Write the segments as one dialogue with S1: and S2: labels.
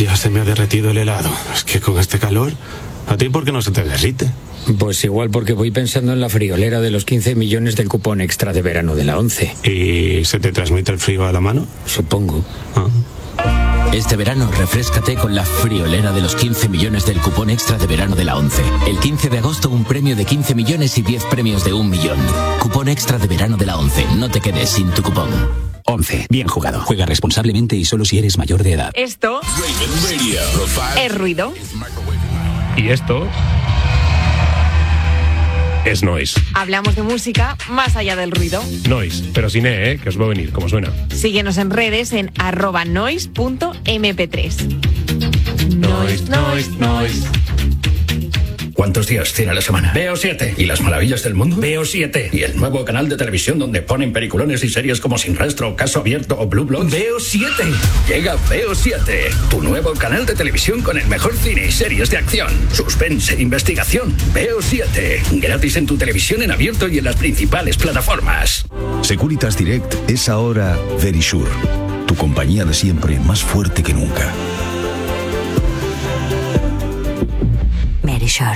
S1: Ya se me ha derretido el helado. Es que con este calor, ¿a ti por qué no se te derrite?
S2: Pues igual porque voy pensando en la friolera de los 15 millones del cupón extra de verano de la 11.
S1: ¿Y se te transmite el frío a la mano?
S2: Supongo.
S3: Este verano refréscate con la friolera de los 15 millones del cupón extra de verano de la 11. El 15 de agosto un premio de 15 millones y 10 premios de 1 millón. Cupón extra de verano de la 11. No te quedes sin tu cupón.
S4: 11. Bien jugado. Juega responsablemente y solo si eres mayor de edad.
S5: Esto es ruido.
S6: Y esto es noise.
S5: Hablamos de música más allá del ruido.
S6: Noise, pero sin E, que os va a venir, como suena.
S5: Síguenos en redes en @noise.mp3.
S6: Noise.
S4: ¿Cuántos días tiene la semana? Veo 7. ¿Y las maravillas del mundo? Veo 7. ¿Y el nuevo canal de televisión donde ponen peliculones y series como Sin Rastro, Caso Abierto o Blue Bloods? Veo 7. Llega Veo 7, tu nuevo canal de televisión con el mejor cine y series de acción, suspense, investigación. Veo 7. Gratis en tu televisión en abierto y en las principales plataformas.
S7: Securitas Direct es ahora Verisure, tu compañía de siempre más fuerte que nunca.
S8: Verisure.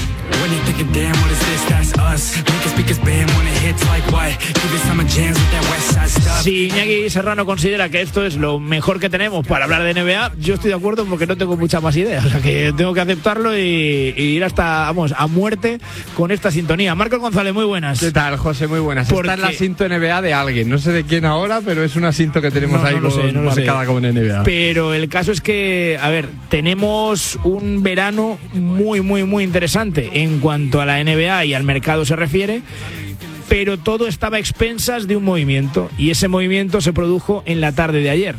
S9: Si Iñaki Serrano considera que esto es lo mejor que tenemos para hablar de NBA, yo estoy de acuerdo porque no tengo mucha más idea. O sea que tengo que aceptarlo y ir hasta, a muerte con esta sintonía. Marcos González, muy buenas.
S10: ¿Qué tal, José? Muy buenas. Esta es la cinto NBA de alguien. No sé de quién ahora, pero es una cinto que tenemos marcada como en NBA.
S9: Pero el caso es que, tenemos un verano muy, muy, muy interesante en cuanto a la NBA y al mercado se refiere, pero todo estaba a expensas de un movimiento, y ese movimiento se produjo en la tarde de ayer.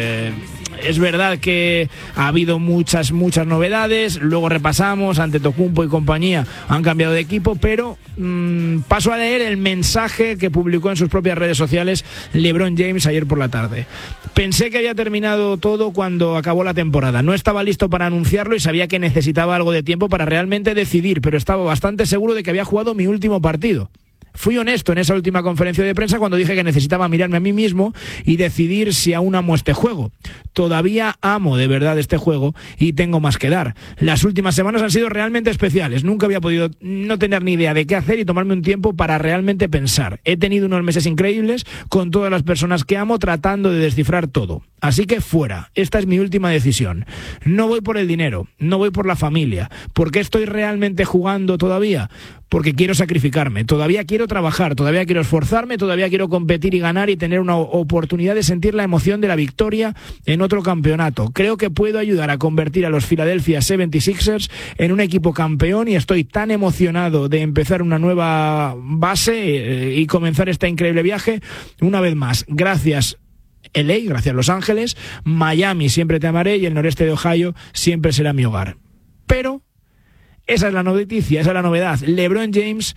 S9: Es verdad que ha habido muchas novedades, luego repasamos, Antetokounmpo y compañía han cambiado de equipo, pero paso a leer el mensaje que publicó en sus propias redes sociales LeBron James ayer por la tarde. Pensé que había terminado todo cuando acabó la temporada. No estaba listo para anunciarlo y sabía que necesitaba algo de tiempo para realmente decidir, pero estaba bastante seguro de que había jugado mi último partido. Fui honesto en esa última conferencia de prensa cuando dije que necesitaba mirarme a mí mismo y decidir si aún amo este juego. Todavía amo de verdad este juego y tengo más que dar. Las últimas semanas han sido realmente especiales. Nunca había podido no tener ni idea de qué hacer y tomarme un tiempo para realmente pensar. He tenido unos meses increíbles con todas las personas que amo tratando de descifrar todo. Así que fuera. Esta es mi última decisión. No voy por el dinero, no voy por la familia. ¿Por qué estoy realmente jugando todavía? Porque quiero sacrificarme, todavía quiero trabajar, todavía quiero esforzarme, todavía quiero competir y ganar y tener una oportunidad de sentir la emoción de la victoria en otro campeonato. Creo que puedo ayudar a convertir a los Philadelphia 76ers en un equipo campeón y estoy tan emocionado de empezar una nueva base y comenzar este increíble viaje. Una vez más, gracias LA, gracias Los Ángeles, Miami siempre te amaré y el noreste de Ohio siempre será mi hogar. Pero esa es la noticia, esa es la novedad. LeBron James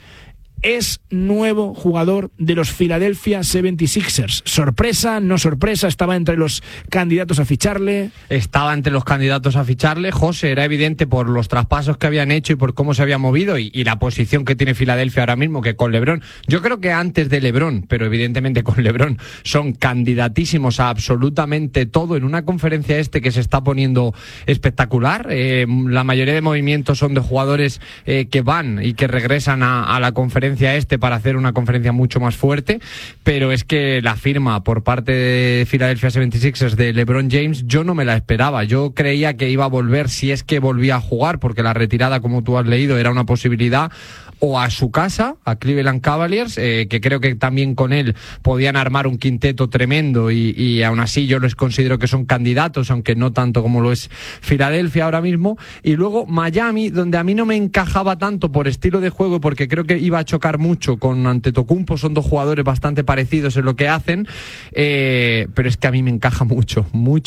S9: es nuevo jugador de los Philadelphia 76ers. Sorpresa, no sorpresa, estaba entre los candidatos a ficharle.
S10: Estaba entre los candidatos a ficharle, José, era evidente por los traspasos que habían hecho y por cómo se había movido y la posición que tiene Filadelfia ahora mismo, que con LeBron, yo creo que antes de LeBron, pero evidentemente con LeBron, son candidatísimos a absolutamente todo en una conferencia que se está poniendo espectacular. La mayoría de movimientos son de jugadores que van y que regresan a la conferencia para hacer una conferencia mucho más fuerte, pero es que la firma por parte de Philadelphia 76ers de LeBron James yo no me la esperaba. Yo creía que iba a volver, si es que volvía a jugar, porque la retirada, como tú has leído, era una posibilidad, o a su casa, a Cleveland Cavaliers, que creo que también con él podían armar un quinteto tremendo y aún así yo les considero que son candidatos, aunque no tanto como lo es Filadelfia ahora mismo. Y luego Miami, donde a mí no me encajaba tanto por estilo de juego, porque creo que iba a chocar mucho con Antetokounmpo, son dos jugadores bastante parecidos en lo que hacen, pero es que a mí me encaja mucho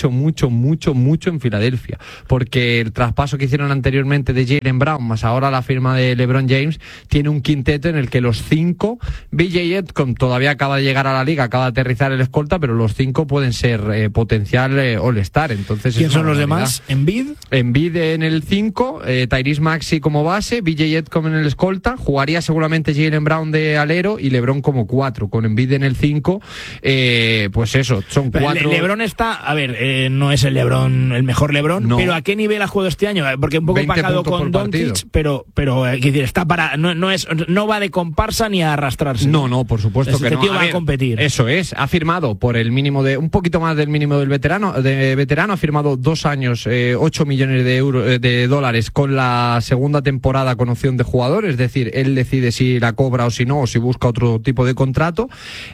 S10: en Filadelfia, porque el traspaso que hicieron anteriormente de Jaylen Brown, más ahora la firma de LeBron James, tiene un quinteto en el que los 5, BJ Edcom todavía acaba de llegar a la liga, acaba de aterrizar el escolta, pero los 5 pueden ser potencial All-Star. Entonces,
S9: ¿quién son los demás?
S10: Embiid en el 5, Tyrese Maxey como base, BJ Edcom en el escolta, jugaría seguramente Jaylen Brown de alero y LeBron como 4, con Embiid en el 5. Pues eso, son 4.
S9: LeBron está, a ver, no es el LeBron, el mejor LeBron, no. Pero ¿a qué nivel ha jugado este año? Porque un poco pacado con Doncic, pero decir, está para, no va de comparsa ni a arrastrarse.
S10: No, por supuesto que no.
S9: Tío va a competir.
S10: Eso es, ha firmado por el mínimo un poquito más del mínimo del veterano, ha firmado 2 años, 8 millones de dólares con la segunda temporada con opción de jugador, es decir, él decide si la cobra o si no, o si busca otro tipo de contrato.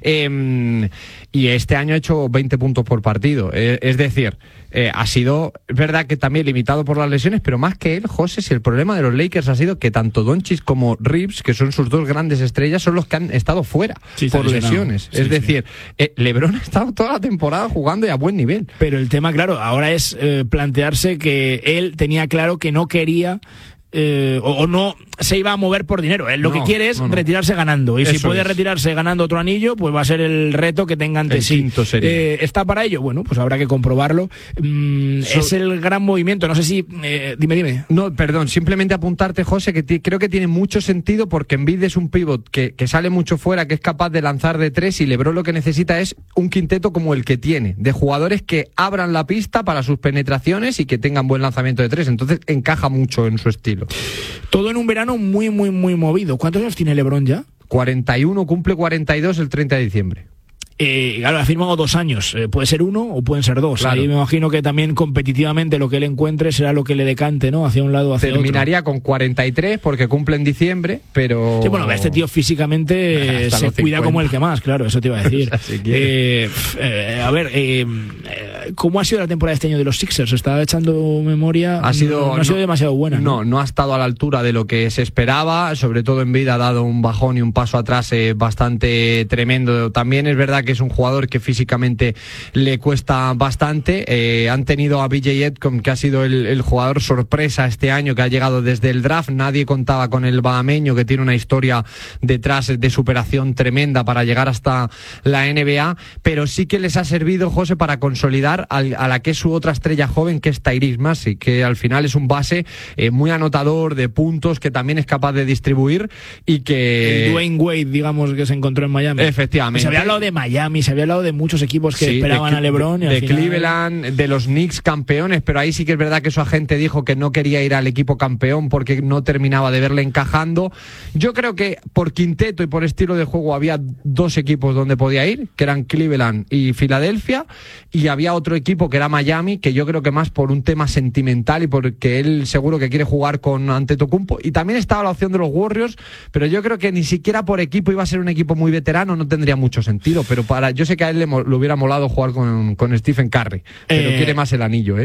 S10: Y este año ha hecho 20 puntos por partido, es decir, ha sido, es verdad que también limitado por las lesiones, pero más que él, José, si el problema de los Lakers ha sido que tanto Doncic como Reeves, que son sus 2 grandes estrellas, son los que han estado fuera por lesiones. Es decir, LeBron ha estado toda la temporada jugando y a buen nivel.
S9: Pero el tema, claro, ahora es plantearse que él tenía claro que no quería o no se iba a mover por dinero. Él lo que quiere es retirarse ganando. Y eso, si puede retirarse ganando otro anillo, pues va a ser el reto que tenga ante sí. ¿Está para ello? Bueno, pues habrá que comprobarlo. Es el gran movimiento. No sé si... dime.
S10: No, perdón. Simplemente apuntarte, José, que creo que tiene mucho sentido porque Embiid es un pívot que sale mucho fuera, que es capaz de lanzar de 3, y LeBron lo que necesita es un quinteto como el que tiene, de jugadores que abran la pista para sus penetraciones y que tengan buen lanzamiento de 3. Entonces encaja mucho en su estilo.
S9: Todo en un verano muy, muy, muy movido. ¿Cuántos años tiene LeBron ya?
S10: 41, cumple 42 el 30 de diciembre.
S9: Claro, ha firmado 2 años. Puede ser 1 o pueden ser 2.
S10: Claro.
S9: Ahí me imagino que también competitivamente lo que él encuentre será lo que le decante, ¿no? Hacia un lado o hacia otro.
S10: Terminaría con 43 porque cumple en diciembre, pero...
S9: Sí, bueno, este tío físicamente se cuida como el que más, claro, eso te iba a decir. A ver, ¿cómo ha sido la temporada de este año de los Sixers? Estaba echando memoria. No ha sido demasiado buena.
S10: No ha estado a la altura de lo que se esperaba. Sobre todo Embiid ha dado un bajón y un paso atrás bastante tremendo. También es verdad que es un jugador que físicamente le cuesta bastante. Han tenido a BJ Edcom, que ha sido el jugador sorpresa este año, que ha llegado desde el draft. Nadie contaba con el bahameño, que tiene una historia detrás de superación tremenda para llegar hasta la NBA, pero sí que les ha servido, José, para consolidar a la que es su otra estrella joven, que es Tyrese Maxey, que al final es un base muy anotador de puntos, que también es capaz de distribuir, y que...
S9: El Dwayne Wade, digamos, que se encontró en Miami.
S10: Efectivamente.
S9: Se había hablado de Miami, se había hablado de muchos equipos que esperaban a LeBron. Y
S10: de
S9: al final...
S10: Cleveland, de los Knicks campeones, pero ahí sí que es verdad que su agente dijo que no quería ir al equipo campeón porque no terminaba de verle encajando. Yo creo que por quinteto y por estilo de juego había 2 equipos donde podía ir, que eran Cleveland y Filadelfia, y había otro equipo que era Miami, que yo creo que más por un tema sentimental y porque él seguro que quiere jugar con Antetokounmpo, y también estaba la opción de los Warriors, pero yo creo que ni siquiera por equipo iba a ser un equipo muy veterano, no tendría mucho sentido, pero yo sé que a él le hubiera molado jugar con Stephen Curry, pero quiere más el anillo,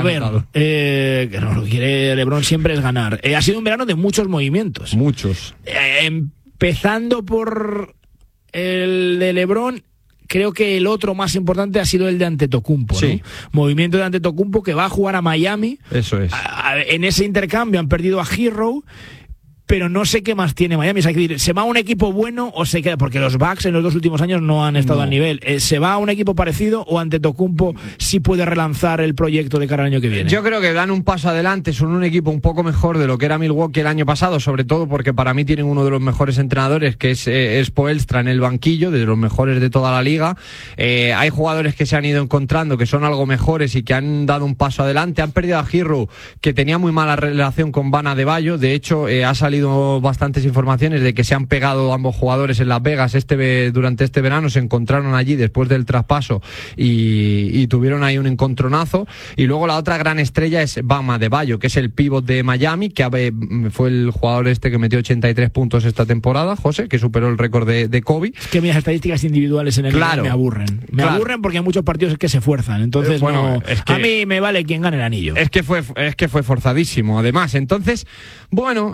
S9: que no, lo que quiere LeBron siempre es ganar. Ha sido un verano de muchos movimientos.
S10: Muchos.
S9: Empezando por el de LeBron, creo que el otro más importante ha sido el de Antetokounmpo, ¿no? Movimiento de Antetokounmpo, que va a jugar a Miami.
S10: Eso es.
S9: En ese intercambio han perdido a Hero, pero no sé qué más tiene Miami. Es decir, ¿se va a un equipo bueno o se queda? Porque los Bucks en los 2 últimos años no han estado al nivel. ¿Se va a un equipo parecido o Antetokounmpo sí puede relanzar el proyecto de cara al año que viene?
S10: Yo creo que dan un paso adelante, son un equipo un poco mejor de lo que era Milwaukee el año pasado, sobre todo porque para mí tienen uno de los mejores entrenadores, que es Spoelstra en el banquillo, de los mejores de toda la liga. Hay jugadores que se han ido encontrando que son algo mejores y que han dado un paso adelante. Han perdido a Hero, que tenía muy mala relación con Bam Adebayo. De hecho, ha salido bastantes informaciones de que se han pegado ambos jugadores en Las Vegas durante este verano. Se encontraron allí después del traspaso y tuvieron ahí un encontronazo. Y luego la otra gran estrella es Bam Adebayo, que es el pívot de Miami, que fue el jugador que metió 83 puntos esta temporada, José, que superó el récord de Kobe.
S9: Es que mis estadísticas individuales en el equipo me aburren. Me aburren porque hay muchos partidos que se fuerzan. Entonces, a mí me vale quien gane el anillo.
S10: Es que fue forzadísimo, además. Entonces, bueno, es un jugador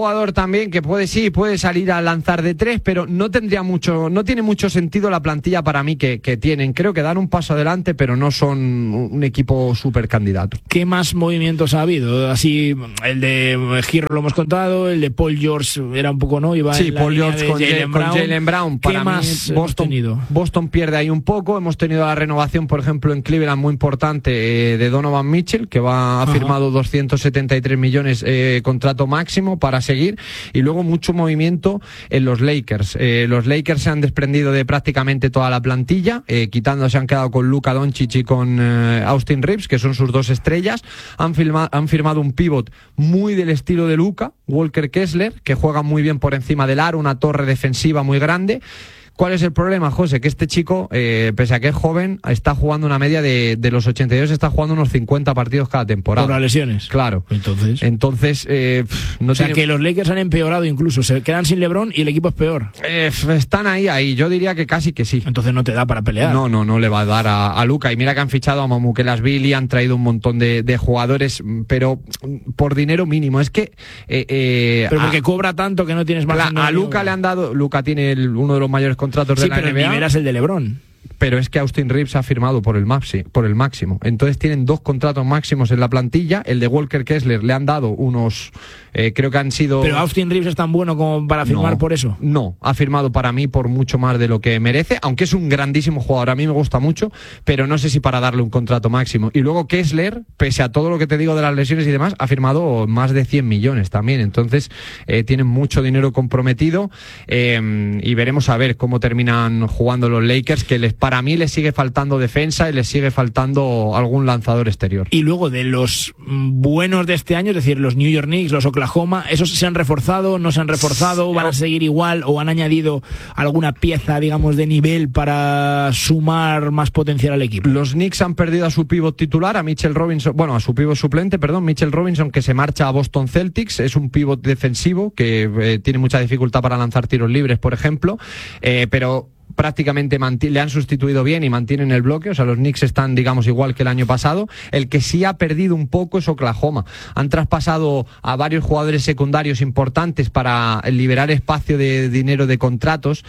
S10: jugador también que puede salir a lanzar de 3, pero no tiene mucho sentido la plantilla para mí que tienen. Creo que dan un paso adelante, pero no son un equipo súper candidato.
S9: ¿Qué más movimientos ha habido? Así, el de Giro lo hemos contado, el de Paul George era un poco, ¿no? Iba
S10: sí,
S9: en la
S10: Paul
S9: línea
S10: George
S9: de
S10: con Jaylen Brown.
S9: ¿Qué más
S10: Boston pierde ahí un poco. Hemos tenido la renovación, por ejemplo, en Cleveland muy importante de Donovan Mitchell, que ha firmado 273 millones contrato máximo para seguir, y luego mucho movimiento en los Lakers. Los Lakers se han desprendido de prácticamente toda la plantilla, se han quedado con Luka Doncic y con Austin Reeves, que son sus 2 estrellas. Han firmado un pívot muy del estilo de Luka, Walker Kessler, que juega muy bien por encima del aro, una torre defensiva muy grande. ¿Cuál es el problema, José? Que este chico, pese a que es joven, está jugando una media de los 82, está jugando unos 50 partidos cada temporada.
S9: Por las lesiones.
S10: Claro. Entonces
S9: no, o sea, que los Lakers han empeorado incluso. Se quedan sin LeBron y el equipo es peor.
S10: Están ahí. Yo diría que casi que sí.
S9: Entonces no te da para pelear.
S10: No le va a dar a Luka. Y mira que han fichado a Mamukelashvili, han traído un montón de jugadores, pero por dinero mínimo. Es que...
S9: pero porque cobra tanto que no tienes más.
S10: A Luka le han dado... Luka tiene uno de los mayores contratos de la NBA.
S9: Sí, pero el nivel es el de LeBron.
S10: Pero es que Austin Reeves ha firmado por el máximo. Entonces tienen 2 contratos máximos en la plantilla. El de Walker Kessler le han dado unos... creo que han sido...
S9: ¿Pero Austin Reeves es tan bueno como para firmar por eso?
S10: No, ha firmado para mí por mucho más de lo que merece, aunque es un grandísimo jugador. A mí me gusta mucho, pero no sé si para darle un contrato máximo. Y luego Kessler, pese a todo lo que te digo de las lesiones y demás, ha firmado más de 100 millones también. Entonces tienen mucho dinero comprometido, y veremos a ver cómo terminan jugando los Lakers, que para mí les sigue faltando defensa y les sigue faltando algún lanzador exterior.
S9: Y luego de los buenos de este año, es decir, los New York Knicks, los Oklahoma, ¿esos se han reforzado, no se han reforzado, van a seguir igual o han añadido alguna pieza, digamos, de nivel para sumar más potencial al equipo?
S10: Los Knicks han perdido a su pívot titular, a su pívot suplente, Mitchell Robinson, que se marcha a Boston Celtics. Es un pívot defensivo que tiene mucha dificultad para lanzar tiros libres, por ejemplo, pero prácticamente le han sustituido bien y mantienen el bloque. O sea, los Knicks están, digamos, igual que el año pasado. El que sí ha perdido un poco es Oklahoma. Han traspasado a varios jugadores secundarios importantes para liberar espacio de dinero de contratos.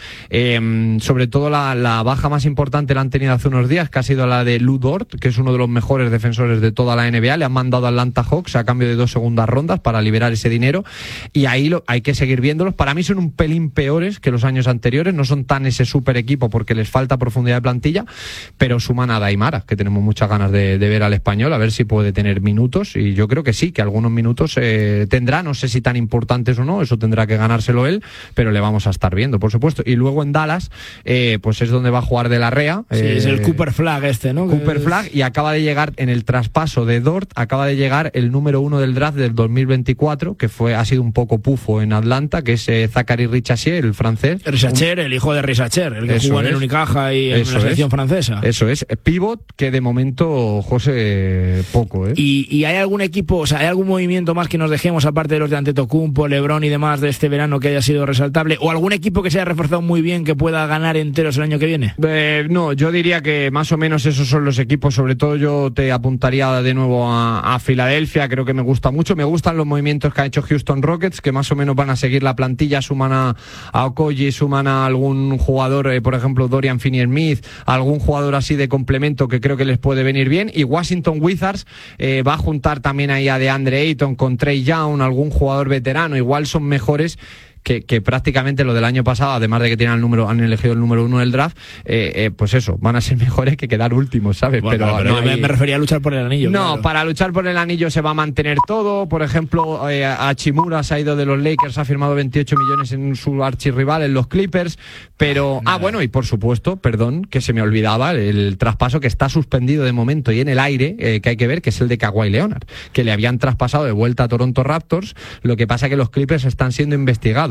S10: Sobre todo la baja más importante la han tenido hace unos días, que ha sido la de Lou Dort, que es uno de los mejores defensores de toda la NBA. Le han mandado a Atlanta Hawks a cambio de 2 segundas rondas para liberar ese dinero, y ahí hay que seguir viéndolos. Para mí son un pelín peores que los años anteriores, no son tan ese super equipo porque les falta profundidad de plantilla, pero suman a Daimara, que tenemos muchas ganas de ver al español, a ver si puede tener minutos, y yo creo que sí, que algunos minutos tendrá, no sé si tan importantes o no, eso tendrá que ganárselo él, pero le vamos a estar viendo, por supuesto. Y luego en Dallas, pues es donde va a jugar De La Rea.
S9: Sí, es el Cooper Flagg ¿no?
S10: Cooper Flagg, y acaba de llegar en el traspaso de Dort, acaba de llegar el número 1 del draft del 2024, que ha sido un poco pufo en Atlanta, que es Zachary Richachier, el francés.
S9: Richachier, el hijo de Richachier, el que jugó en el Unicaja y en la selección francesa.
S10: Eso es. Pivot que de momento, José, poco, ¿eh?
S9: ¿Y hay algún equipo, o sea, hay algún movimiento más que nos dejemos, aparte de los de Antetokounmpo, LeBron y demás, de este verano, que haya sido resaltable? ¿O algún equipo que se haya reforzado muy bien, que pueda ganar enteros el año que viene?
S10: No, yo diría que más o menos esos son los equipos. Sobre todo yo te apuntaría de nuevo a Filadelfia. Creo que me gusta mucho. Me gustan los movimientos que ha hecho Houston Rockets, que más o menos van a seguir la plantilla. Suman a Okogie, suman a algún jugador, por ejemplo Dorian Finney-Smith, algún jugador así de complemento que creo que les puede venir bien. Y Washington Wizards va a juntar también ahí a DeAndre Ayton con Trae Young, algún jugador veterano. Igual son mejores que prácticamente lo del año pasado, además de que han elegido el número 1 del draft, pues eso, van a ser mejores que quedar últimos, ¿sabes?
S9: Bueno, pero no, me refería a luchar por el anillo.
S10: No,
S9: claro.
S10: Para luchar por el anillo se va a mantener todo. Por ejemplo, Hachimura se ha ido de los Lakers, ha firmado 28 millones en su archirrival, en los Clippers, pero... bueno, y por supuesto, perdón, que se me olvidaba, el traspaso que está suspendido de momento y en el aire, que hay que ver, que es el de Kawhi Leonard, que le habían traspasado de vuelta a Toronto Raptors. Lo que pasa que los Clippers están siendo investigados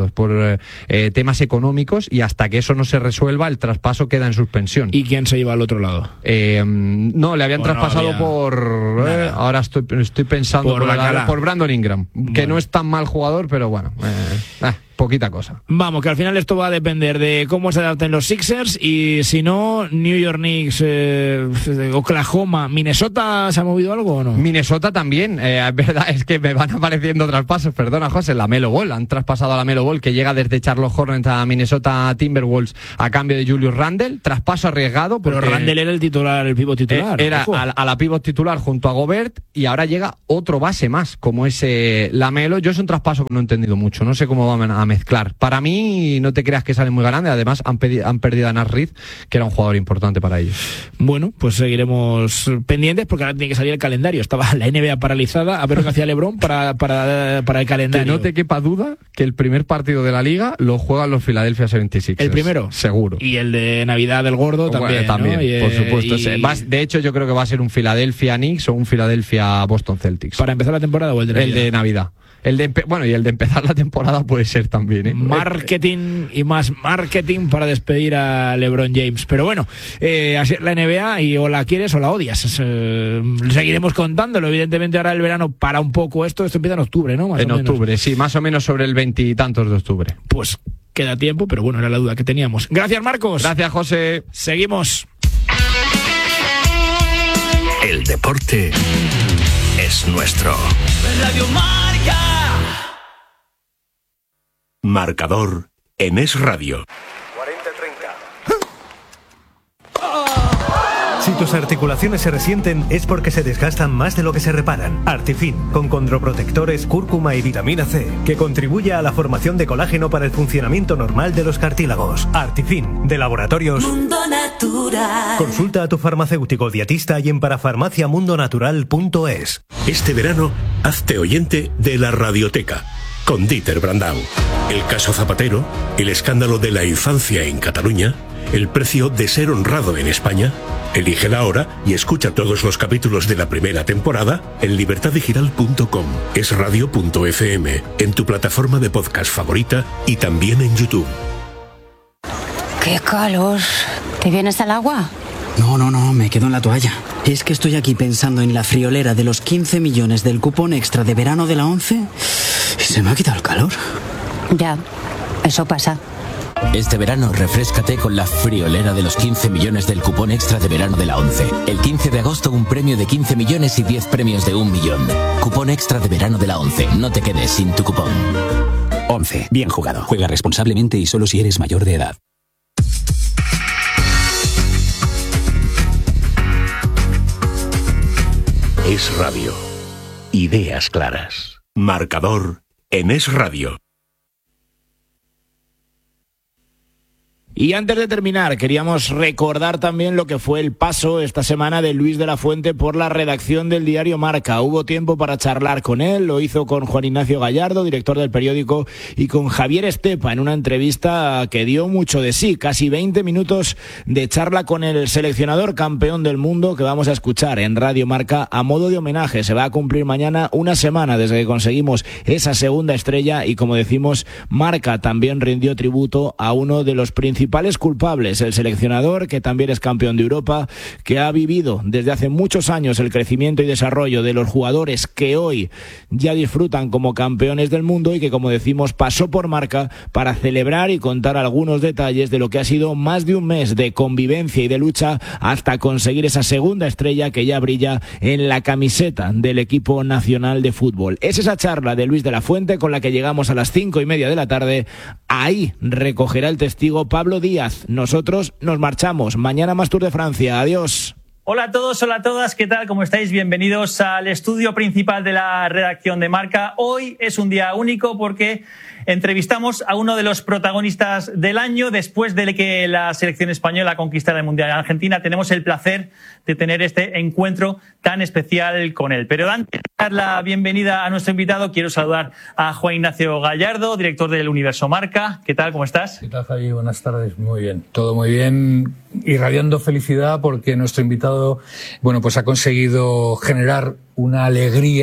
S10: es por temas económicos, y hasta que eso no se resuelva, el traspaso queda en suspensión.
S9: ¿Y quién se iba al otro lado?
S10: No, le habían traspasado ahora estoy pensando por Brandon Ingram, que no es tan mal jugador, pero bueno, poquita cosa.
S9: Vamos, que al final esto va a depender de cómo se adapten los Sixers, y si no, New York Knicks, Oklahoma, Minnesota, ¿se ha movido algo o no?
S10: Minnesota también, es verdad, es que me van apareciendo traspasos, perdona José, la Melo Ball, han traspasado a la Melo Ball, que llega desde Charlotte Hornets a Minnesota Timberwolves a cambio de Julius Randle, traspaso arriesgado.
S9: Pero Randle era el pivot titular.
S10: Era a la pivot titular junto a Gobert, y ahora llega otro base más, como ese Lamelo. Yo es un traspaso que no he entendido mucho, no sé cómo van a mezclar. Para mí, no te creas que sale muy grande, además han perdido a Naz Reid, que era un jugador importante para ellos.
S9: Bueno, pues seguiremos pendientes, porque ahora tiene que salir el calendario. Estaba la NBA paralizada, a ver lo que hacía LeBron para el calendario.
S10: Que no te quepa duda que el primer partido de la Liga lo juegan los Philadelphia 76ers.
S9: ¿El primero?
S10: Seguro.
S9: Y el de Navidad del Gordo también,
S10: también,
S9: ¿no?
S10: por supuesto. De hecho, yo creo que va a ser un Philadelphia Knicks o un Philadelphia Boston Celtics.
S9: ¿Para empezar la temporada o el de Navidad?
S10: El de Navidad. Y el de empezar la temporada puede ser también, ¿eh?
S9: Marketing y más marketing para despedir a LeBron James. Pero bueno, así es la NBA, y o la quieres o la odias. Seguiremos contándolo. Evidentemente ahora el verano para un poco esto empieza en octubre, ¿no?
S10: En octubre, sí, más o menos sobre el 20 y tantos de octubre.
S9: Pues queda tiempo, pero bueno, era la duda que teníamos. Gracias, Marcos.
S10: Gracias, José.
S9: Seguimos.
S4: El deporte es nuestro.
S8: Radio Marca.
S11: Marcador en Es Radio.
S12: 40-30. Si tus articulaciones se resienten es porque se desgastan más de lo que se reparan. Artifin, con condroprotectores, cúrcuma y vitamina C, que contribuye a la formación de colágeno para el funcionamiento normal de los cartílagos. Artifin, de Laboratorios
S8: Mundo Natural.
S12: Consulta a tu farmacéutico dietista y en parafarmaciamundonatural.es.
S11: Este verano, hazte oyente de la Radioteca, con Dieter Brandau. El caso Zapatero, el escándalo de la infancia en Cataluña, el precio de ser honrado en España. Elige la hora y escucha todos los capítulos de la primera temporada en libertadigital.com, esradio.fm, en tu plataforma de podcast favorita y también en YouTube.
S13: ¡Qué calor! ¿Te vienes al agua?
S14: No, me quedo en la toalla. Es que estoy aquí pensando en la friolera de los 15 millones del cupón extra de verano de la 11 y se me ha quitado el calor.
S13: Ya, eso pasa.
S3: Este verano refréscate con la friolera de los 15 millones del cupón extra de verano de la 11. El 15 de agosto un premio de 15 millones y 10 premios de 1 millón. Cupón extra de verano de la 11. No te quedes sin tu cupón.
S15: 11. Bien jugado. Juega responsablemente y solo si eres mayor de edad.
S11: Es Radio. Ideas claras. Marcador en Es Radio.
S9: Y antes de terminar, queríamos recordar también lo que fue el paso esta semana de Luis de la Fuente por la redacción del diario Marca. Hubo tiempo para charlar con él, lo hizo con Juan Ignacio Gallardo, director del periódico, y con Javier Estepa en una entrevista que dio mucho de sí, casi 20 minutos de charla con el seleccionador campeón del mundo, que vamos a escuchar en Radio Marca a modo de homenaje. Se va a cumplir mañana una semana desde que conseguimos esa segunda estrella, y como decimos, Marca también rindió tributo a uno de los principales culpables, el seleccionador, que también es campeón de Europa, que ha vivido desde hace muchos años el crecimiento y desarrollo de los jugadores que hoy ya disfrutan como campeones del mundo, y que, como decimos, pasó por Marca para celebrar y contar algunos detalles de lo que ha sido más de un mes de convivencia y de lucha hasta conseguir esa segunda estrella que ya brilla en la camiseta del equipo nacional de fútbol. Es esa charla de Luis de la Fuente con la que llegamos a las 5:30 de la tarde. Ahí recogerá el testigo Pablo Díaz. Nosotros nos marchamos. Mañana más Tour de Francia. Adiós.
S16: Hola a todos, hola a todas, ¿qué tal? ¿Cómo estáis? Bienvenidos al estudio principal de la redacción de Marca. Hoy es un día único porque entrevistamos a uno de los protagonistas del año. Después de que la selección española conquistara el Mundial en Argentina, tenemos el placer de tener este encuentro tan especial con él. Pero antes de dar la bienvenida a nuestro invitado, quiero saludar a Juan Ignacio Gallardo, director del Universo Marca. ¿Qué tal? ¿Cómo estás?
S17: ¿Qué tal, Javi? Buenas tardes. Muy bien. Todo muy bien. Irradiando felicidad porque nuestro invitado, bueno, pues ha conseguido generar una alegría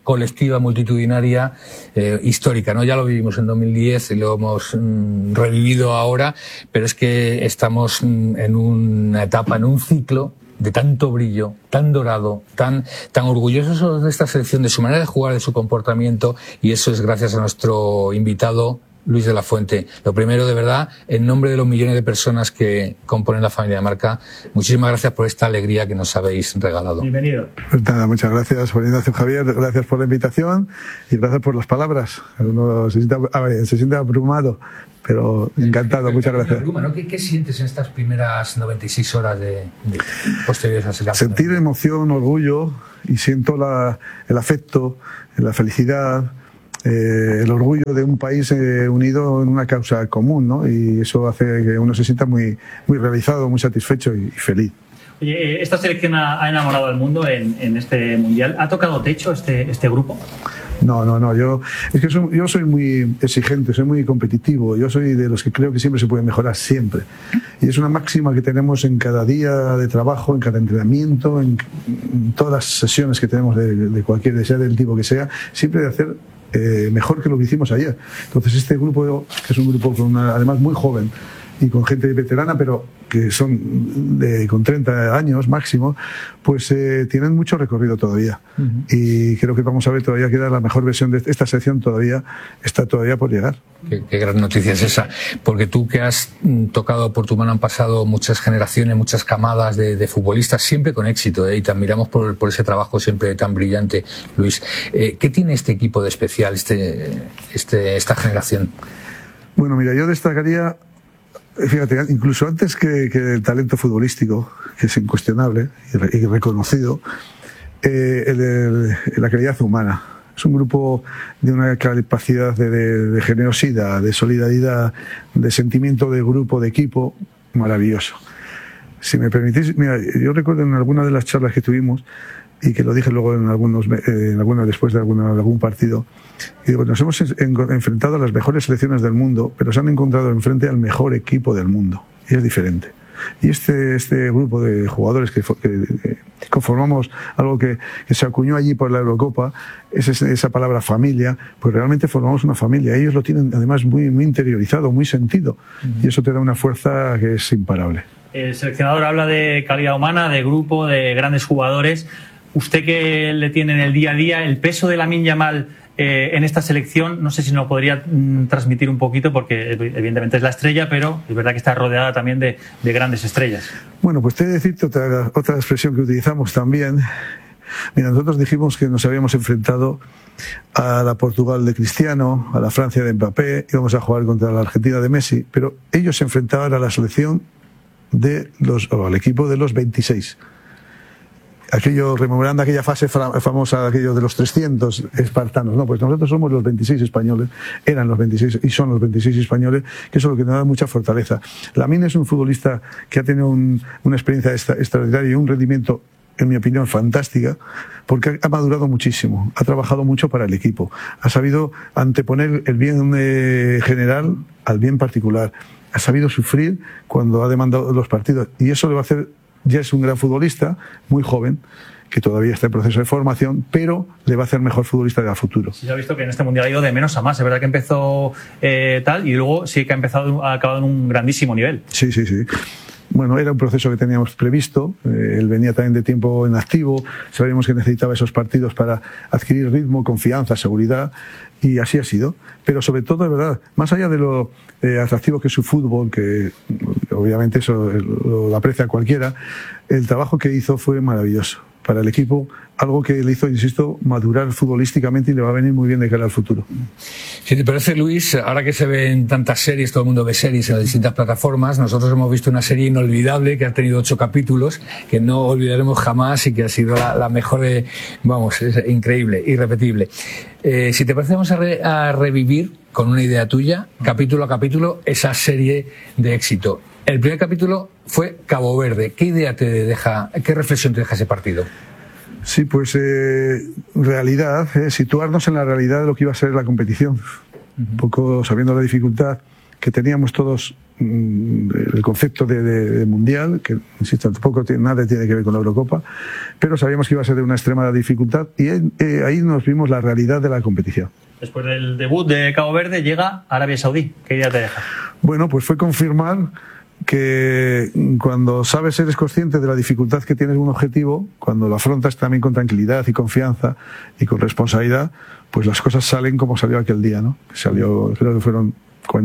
S17: colectiva, multitudinaria, histórica, ¿no? Ya lo vivimos en 2010 y lo hemos revivido ahora, pero es que estamos en una etapa, en un ciclo de tanto brillo, tan dorado, tan orgullosos de esta selección, de su manera de jugar, de su comportamiento, y eso es gracias a nuestro invitado Luis de la Fuente. Lo primero, de verdad, en nombre de los millones de personas que componen la familia de Marca, muchísimas gracias por esta alegría que nos habéis regalado.
S16: Bienvenido.
S18: Pues nada, muchas gracias por la invitación, Javier, gracias por la invitación y gracias por las palabras. Uno se siente abrumado, pero encantado, muchas gracias.
S17: ¿Qué sientes en estas primeras 96 horas de posteriores a ese campeonato?
S18: Sentir emoción, orgullo, y siento el afecto, la felicidad, el orgullo de un país unido en una causa común, ¿no? Y eso hace que uno se sienta muy, muy realizado, muy satisfecho y feliz.
S16: Oye, esta selección ha enamorado al mundo en este mundial. ¿Ha tocado techo este grupo?
S18: No, yo soy muy exigente, soy muy competitivo, yo soy de los que creo que siempre se puede mejorar, siempre. Y es una máxima que tenemos en cada día de trabajo, en cada entrenamiento, en todas las sesiones que tenemos de cualquier, sea del tipo que sea, siempre de hacer mejor que lo que hicimos ayer. Entonces este grupo, que es un grupo además muy joven y con gente veterana, pero que son con 30 años máximo, pues tienen mucho recorrido todavía. Y creo que vamos a ver, todavía queda la mejor versión de esta sección, está todavía por llegar.
S17: Qué gran noticia es esa, porque tú que has tocado por tu mano han pasado muchas generaciones, muchas camadas de futbolistas, siempre con éxito, y te admiramos por ese trabajo siempre tan brillante, Luis. ¿Qué tiene este equipo de especial, esta generación?
S18: Bueno, mira, yo destacaría, fíjate, incluso antes que el talento futbolístico, que es incuestionable y reconocido, la calidad humana. Es un grupo de una capacidad de generosidad, de solidaridad, de sentimiento de grupo, de equipo, maravilloso. Si me permitís, mira, yo recuerdo en alguna de las charlas que tuvimos, y que lo dije luego después de algún partido, y digo, nos hemos enfrentado a las mejores selecciones del mundo, pero se han encontrado enfrente al mejor equipo del mundo, y es diferente. Y este grupo de jugadores que conformamos algo que se acuñó allí por la Eurocopa, esa palabra familia, pues realmente formamos una familia. Ellos lo tienen además muy, muy interiorizado, muy sentido, y eso te da una fuerza que es imparable.
S16: El seleccionador habla de calidad humana, de grupo, de grandes jugadores. Usted que le tiene en el día a día, el peso de Lamine Yamal en esta selección, no sé si nos podría transmitir un poquito, porque evidentemente es la estrella, pero es verdad que está rodeada también de grandes estrellas.
S18: Bueno, pues te he de decirte otra expresión que utilizamos también. Mira, nosotros dijimos que nos habíamos enfrentado a la Portugal de Cristiano, a la Francia de Mbappé, íbamos a jugar contra la Argentina de Messi, pero ellos se enfrentaban a la selección al equipo de los 26. Rememorando aquella fase famosa, aquello de los 300 espartanos. No, pues nosotros somos los 26 españoles, eran los 26 y son los 26 españoles, que eso es lo que nos da mucha fortaleza. Lamine es un futbolista que ha tenido una experiencia extraordinaria y un rendimiento, en mi opinión, fantástica, porque ha madurado muchísimo, ha trabajado mucho para el equipo, ha sabido anteponer el bien general al bien particular, ha sabido sufrir cuando ha demandado los partidos, y eso le va a hacer. Ya es un gran futbolista, muy joven, que todavía está en proceso de formación, pero le va a hacer mejor futbolista de a futuro.
S16: Sí, se ha visto que en este mundial ha ido de menos a más. Es verdad que empezó tal, y luego sí que ha acabado en un grandísimo nivel.
S18: Sí. Bueno, era un proceso que teníamos previsto, él venía también de tiempo en activo, sabíamos que necesitaba esos partidos para adquirir ritmo, confianza, seguridad, y así ha sido. Pero sobre todo, de verdad, más allá de lo atractivo que es su fútbol, que obviamente eso lo aprecia cualquiera, el trabajo que hizo fue maravilloso para el equipo, algo que le hizo, insisto, madurar futbolísticamente, y le va a venir muy bien de cara al futuro.
S17: Si te parece, Luis, ahora que se ven tantas series, todo el mundo ve series en las distintas plataformas, nosotros hemos visto una serie inolvidable que ha tenido 8 capítulos, que no olvidaremos jamás y que ha sido la mejor, es increíble, irrepetible. Si te parece, vamos a revivir con una idea tuya, capítulo a capítulo, esa serie de éxito. El primer capítulo fue Cabo Verde. ¿Qué idea te deja, qué reflexión te deja ese partido?
S18: Sí, pues situarnos en la realidad de lo que iba a ser la competición. Un poco sabiendo la dificultad que teníamos todos el concepto de mundial, que insisto, tampoco nada tiene que ver con la Eurocopa, pero sabíamos que iba a ser de una extrema dificultad y ahí nos vimos la realidad de la competición.
S16: Después del debut de Cabo Verde llega Arabia Saudí. ¿Qué idea te deja?
S18: Bueno, pues fue confirmar que cuando sabes, eres consciente de la dificultad que tienes un objetivo, cuando lo afrontas también con tranquilidad y confianza y con responsabilidad, pues las cosas salen como salió aquel día, ¿no? Salió, creo que fueron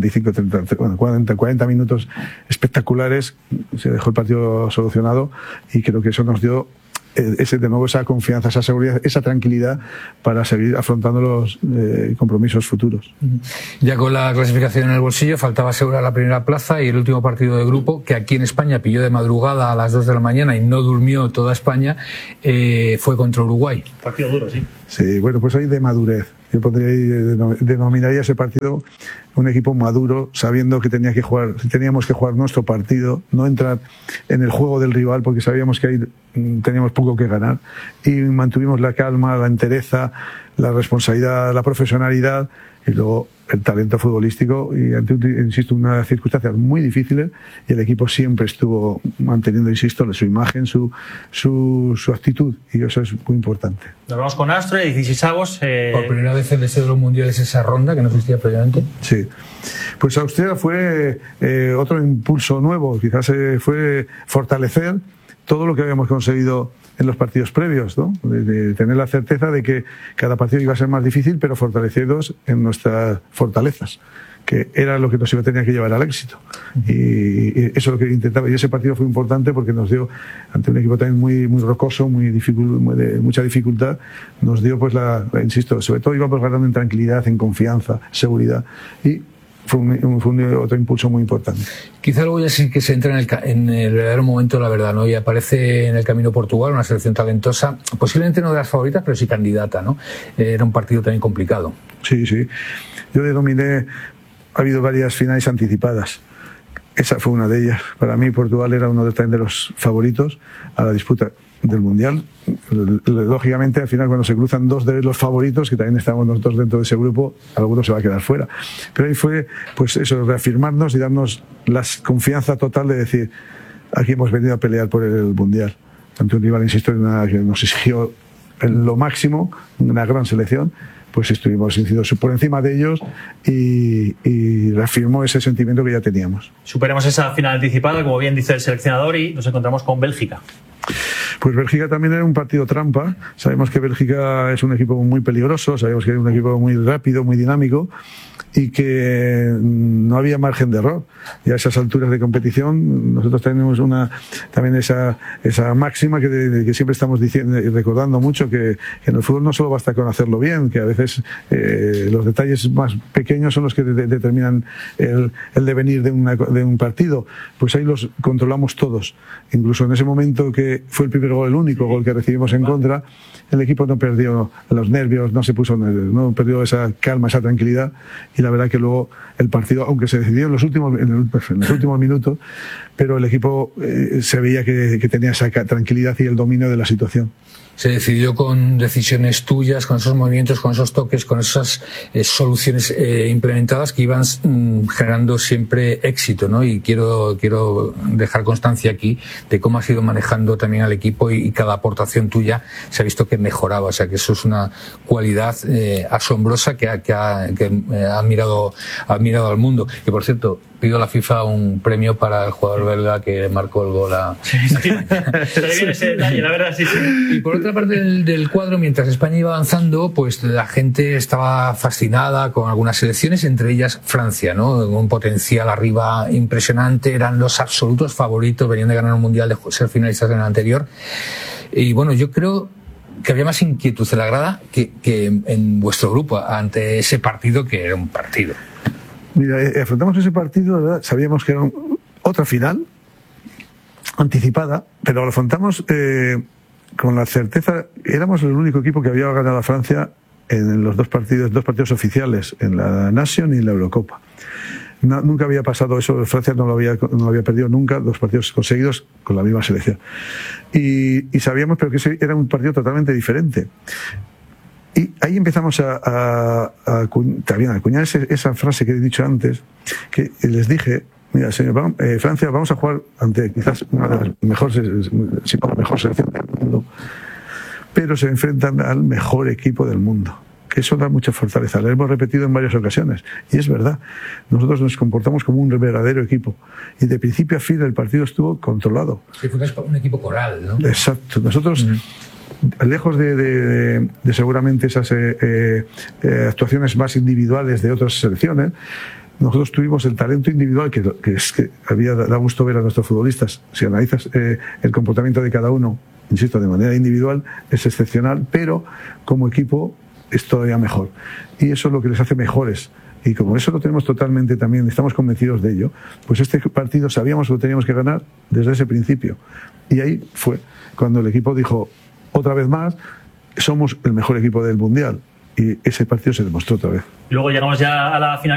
S18: 40 minutos espectaculares, se dejó el partido solucionado y creo que eso nos dio de nuevo esa confianza, esa seguridad, esa tranquilidad para seguir afrontando los compromisos futuros.
S17: Ya con la clasificación en el bolsillo, faltaba asegurar la primera plaza y el último partido de grupo, que aquí en España pilló de madrugada a las 2 de la mañana y no durmió toda España, fue contra Uruguay.
S16: Partido duro, sí.
S18: Sí, bueno, pues ahí de madurez. Yo denominaría ese partido un equipo maduro, sabiendo que teníamos que jugar nuestro partido, no entrar en el juego del rival, porque sabíamos que ahí teníamos poco que ganar, y mantuvimos la calma, la entereza, la responsabilidad, la profesionalidad y luego el talento futbolístico, y insisto, unas circunstancias muy difíciles, y el equipo siempre estuvo manteniendo, insisto, su imagen, su actitud, y eso es muy importante.
S16: Nos vamos con Astro, 16avos.
S17: Por primera vez en el deseo de los mundiales esa ronda que no existía previamente.
S18: Sí, pues Austria fue otro impulso nuevo, quizás fue fortalecer todo lo que habíamos conseguido en los partidos previos, ¿no? De tener la certeza de que cada partido iba a ser más difícil, pero fortalecidos en nuestras fortalezas, que era lo que nos tenía que llevar al éxito. Y eso es lo que intentaba. Y ese partido fue importante porque nos dio, ante un equipo también muy rocoso, de mucha dificultad, nos dio, pues, insisto, sobre todo íbamos ganando en tranquilidad, en confianza, seguridad, y fue otro impulso muy importante.
S17: Quizá luego ya sí que se entra en el verdadero momento de la verdad, ¿no? Y aparece en el camino Portugal, una selección talentosa, posiblemente no de las favoritas, pero sí candidata, ¿no? Era un partido también complicado.
S18: Sí, sí. Yo denominé, ha habido varias finales anticipadas. Esa fue una de ellas. Para mí Portugal era uno también de los favoritos a la disputa del Mundial. Lógicamente, al final, cuando se cruzan dos de los favoritos, que también estábamos nosotros dentro de ese grupo, alguno se va a quedar fuera. Pero ahí fue, pues eso, reafirmarnos y darnos la confianza total de decir, aquí hemos venido a pelear por el Mundial. Ante un rival, insisto, que nos exigió lo máximo, una gran selección, pues estuvimos por encima de ellos y reafirmó ese sentimiento que ya teníamos.
S16: Superemos esa final anticipada, como bien dice el seleccionador, y nos encontramos con Bélgica.
S18: Pues Bélgica también era un partido trampa. Sabemos que Bélgica es un equipo muy peligroso, sabemos que es un equipo muy rápido, muy dinámico, y que no había margen de error. Y a esas alturas de competición nosotros tenemos también esa máxima que siempre estamos diciendo y recordando mucho, que en el fútbol no solo basta con hacerlo bien, que a veces los detalles más pequeños son los que determinan el devenir de un partido. Pues ahí los controlamos todos. Incluso en ese momento que fue el primer gol, el único gol que recibimos en contra, el equipo no perdió los nervios, no perdió esa calma, esa tranquilidad, y la verdad que luego el partido, aunque se decidió en los últimos minutos, pero el equipo se veía que tenía esa tranquilidad y el dominio de la situación.
S17: Se decidió con decisiones tuyas, con esos movimientos, con esos toques, con esas soluciones implementadas que iban generando siempre éxito, ¿no? Y quiero dejar constancia aquí de cómo has ido manejando también al equipo y cada aportación tuya se ha visto que mejoraba. O sea que eso es una cualidad asombrosa que ha admirado al mundo. Y por cierto, pido a la FIFA un premio para el jugador belga que marcó el gol a...
S16: Sí. Se le viene ese detalle, la verdad, sí.
S17: Y por otra parte del cuadro, mientras España iba avanzando, pues la gente estaba fascinada con algunas selecciones, entre ellas Francia, ¿no? Un potencial arriba impresionante, eran los absolutos favoritos, venían de ganar un mundial, de ser finalistas en el anterior. Y bueno, yo creo que había más inquietud en la grada que en vuestro grupo ante ese partido, que era un partido.
S18: Mira, afrontamos ese partido, ¿verdad? Sabíamos que era otra final anticipada, pero lo afrontamos con la certeza. Éramos el único equipo que había ganado a Francia en los dos partidos oficiales, en la Nation y en la Eurocopa. Nunca había pasado eso, Francia no lo había perdido nunca, 2 partidos conseguidos con la misma selección. Y sabíamos, pero que ese era un partido totalmente diferente. Y ahí empezamos a acuñar esa frase que he dicho antes, que les dije: mira, señor, Francia, vamos a jugar ante quizás una de las mejores, si no la mejor selección del mundo, pero se enfrentan al mejor equipo del mundo. Que eso da mucha fortaleza. Lo hemos repetido en varias ocasiones. Y es verdad. Nosotros nos comportamos como un verdadero equipo. Y de principio a fin el partido estuvo controlado.
S17: Sí, fue un equipo coral, ¿no?
S18: Exacto. Nosotros, lejos de seguramente esas actuaciones más individuales de otras selecciones, nosotros tuvimos el talento individual que da gusto ver a nuestros futbolistas. Si analizas el comportamiento de cada uno, insisto, de manera individual, es excepcional, pero como equipo es todavía mejor. Y eso es lo que les hace mejores. Y como eso lo tenemos totalmente también, estamos convencidos de ello, pues este partido sabíamos que lo teníamos que ganar desde ese principio. Y ahí fue cuando el equipo dijo, otra vez más, somos el mejor equipo del Mundial. Y ese partido se demostró otra vez.
S16: Luego llegamos ya a la final.